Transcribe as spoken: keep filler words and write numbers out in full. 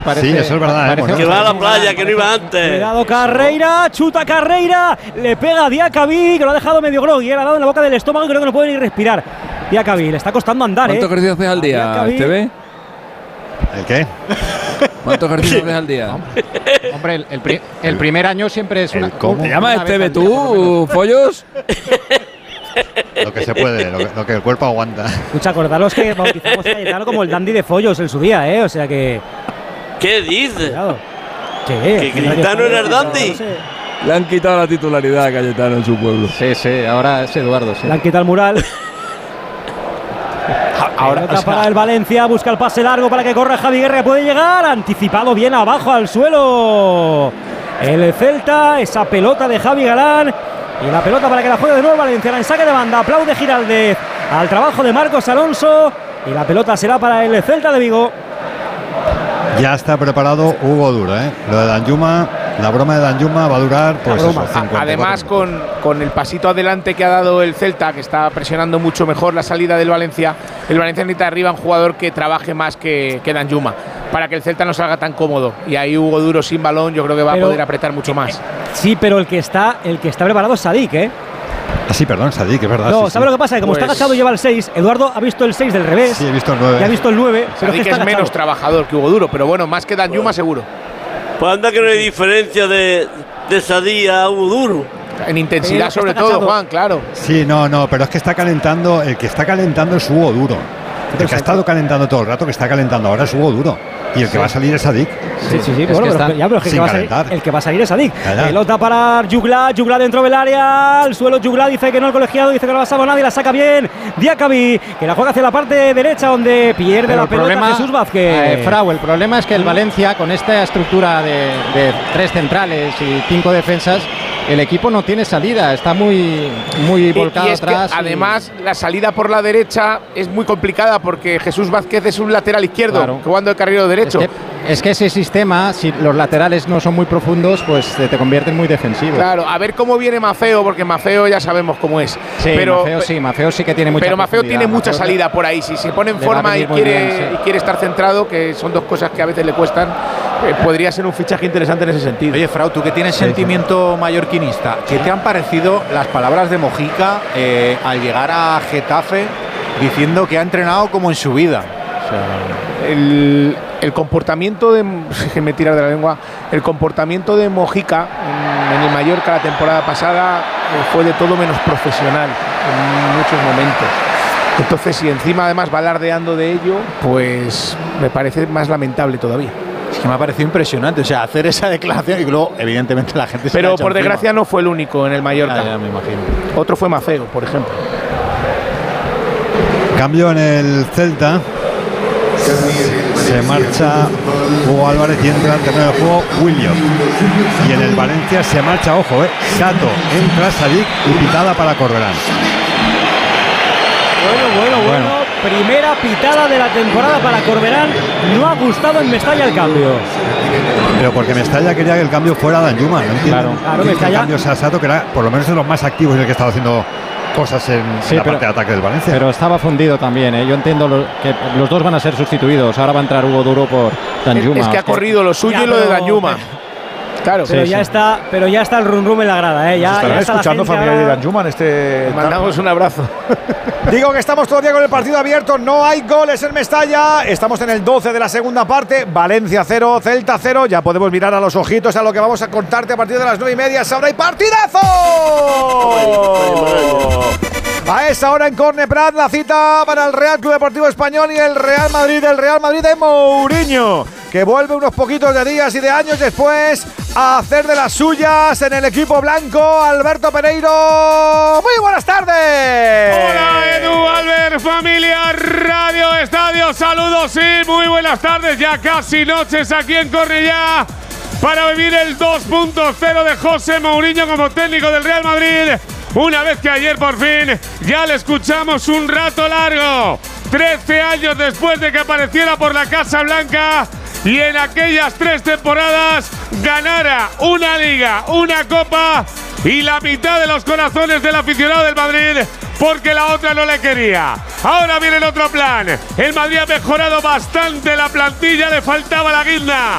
Parece, sí, eso es verdad. ¿eh? Que va a la playa, que no iba antes. Cuidado Carreira, chuta Carreira, le pega a Diacabí, que lo ha dejado medio groggy, le ha dado en la boca del estómago y creo que no puede ni respirar. Diacabí, le está costando andar. ¿Cuánto ¿eh? ejercicio haces al día, Esteve? ¿El qué? ¿Cuánto ejercicio haces al día? Hombre, el, el, pri el primer año siempre es una. ¿Cómo? ¿Te llamas Esteve tú, Follos? Lo que se puede, lo que, lo que el cuerpo aguanta. Escucha, acordaros que bautizamos a Cayetano como el dandy de Follos en su día, ¿eh? O sea que. ¿Qué dices? Cuidado. ¿Qué? ¿Que Cayetano era el dandy? No sé. Le han quitado la titularidad a Cayetano en su pueblo. Sí, sí, ahora es Eduardo. Sí. Le han quitado el mural. Ahora o sea, para el Valencia, busca el pase largo para que corra Javi Guerra, puede llegar, anticipado bien abajo al suelo el Celta, esa pelota de Javi Galán y la pelota para que la juegue de nuevo Valencia en saque de banda, aplaude Giraldez al trabajo de Marcos Alonso y la pelota será para el Celta de Vigo. Ya está preparado Hugo Duro, ¿eh? Lo de Danjuma, la broma de Danjuma va a durar pues eso, cincuenta. Además con, con el pasito adelante que ha dado el Celta, que está presionando mucho mejor la salida del Valencia, el Valencia necesita arriba un jugador que trabaje más que, que Danjuma, para que el Celta no salga tan cómodo. Y ahí Hugo Duro sin balón yo creo que va pero, a poder apretar mucho más. Sí, pero el que está, el que está preparado es Sadik, ¿eh? Ah, sí, perdón, Sadik, es verdad. No, sí, ¿sabes sí. lo que pasa? Que como pues, está agachado lleva el seis, Eduardo ha visto el seis del revés. Sí, he visto el nueve. Y ha visto el nueve. Pero Sadik que es menos trabajador que Hugo Duro, pero bueno, más que Danjuma bueno. seguro. Pues anda que no hay diferencia de, de Sadik a Hugo Duro. En intensidad sí, sobre todo, cachado. Juan, claro. Sí, no, no, pero es que está calentando, el que está calentando es Hugo Duro. El que ha estado calentando todo el rato, que está calentando ahora es Hugo Duro. Y el que sí. va a salir es Sadik. Sí, sí, sí. Bueno, que pero, ya, pero el, que va a salir, el que va a salir es Sadik. Pelota para Jugla, Jugla dentro del área. Al suelo Jugla dice que no el colegiado, dice que no la pasado nadie, la saca bien. Diacabí, que la juega hacia la parte derecha donde pierde pero la pelota problema, Jesús Vázquez. Eh, Frau, el problema es que el Valencia, con esta estructura de, de tres centrales y cinco defensas, el equipo no tiene salida, está muy, muy volcado y es atrás. Que, además, y... la salida por la derecha es muy complicada porque Jesús Vázquez es un lateral izquierdo, claro. jugando de carrilero derecho. Es que, es que ese sistema, si los laterales no son muy profundos, pues te convierte en muy defensivo. Claro, a ver cómo viene Mafeo, porque Mafeo ya sabemos cómo es. Sí, pero, Mafeo sí, Mafeo sí que tiene mucha Pero Mafeo tiene mucha Mafeo salida por ahí. Si se pone en forma y quiere, bien, sí. y quiere estar centrado, que son dos cosas que a veces le cuestan, eh, podría ser un fichaje interesante en ese sentido. Oye, Frau, tú que tienes sí, sentimiento sí. mallorquinista, ¿qué te han parecido las palabras de Mojica eh, al llegar a Getafe diciendo que ha entrenado como en su vida? O sea, el, el comportamiento de me tirar de la lengua el comportamiento de Mojica en, en el Mallorca la temporada pasada eh, fue de todo menos profesional en muchos momentos. Entonces, si encima además va alardeando de ello, pues me parece más lamentable todavía. Es que me ha parecido impresionante, o sea, hacer esa declaración y luego, evidentemente, la gente se Pero por encima. desgracia no fue el único en el Mallorca. Ya, ya me imagino. Otro fue Mafeo, por ejemplo. Cambio en el Celta. Se marcha Hugo Álvarez y entra en terreno de juego William. Y en el Valencia se marcha, ojo, eh, Sato, entra Sadik y pitada para Corberán. Bueno, bueno, bueno, bueno. Primera pitada de la temporada para Corberán. No ha gustado en Mestalla el cambio. Pero porque Mestalla quería que el cambio fuera Danjuma, ¿no entiendo? Claro, claro, que el cambio sea Sato, que era por lo menos de los más activos y el que estaba haciendo cosas en sí, la pero, parte de ataque del Valencia. Pero estaba fundido también, ¿eh? Yo entiendo lo, que los dos van a ser sustituidos. Ahora va a entrar Hugo Duro por Danjuma. Es, es que ha corrido lo suyo ya, y lo de Danjuma. Claro, pero sí, ya sí. está, pero ya está el rum rum en la grada, ¿eh? Ya, estarán ya está escuchando familiares de Danjuma en este. Le mandamos un abrazo. Digo que estamos todavía con el partido abierto, no hay goles en Mestalla. Estamos en el doce de la segunda parte. Valencia cero, Celta cero. Ya podemos mirar a los ojitos a lo que vamos a contarte a partir de las nueve y media. ¡Ahora hay partidazo! A esa hora en Corne Prat, la cita para el Real Club Deportivo Español y el Real Madrid, el Real Madrid de Mourinho, que vuelve unos poquitos de días y de años después a hacer de las suyas en el equipo blanco. Alberto Pereiro, muy buenas tardes. Hola Edu, Albert, familia, Radio Estadio, saludos y muy buenas tardes. Ya casi noches aquí en Cornellá para vivir el dos punto cero de José Mourinho como técnico del Real Madrid. Una vez que ayer por fin ya le escuchamos un rato largo, trece años después de que apareciera por la Casa Blanca y en aquellas tres temporadas ganara una liga, una copa y la mitad de los corazones del aficionado del Madrid, porque la otra no le quería. Ahora viene el otro plan. El Madrid ha mejorado bastante la plantilla, le faltaba la guinda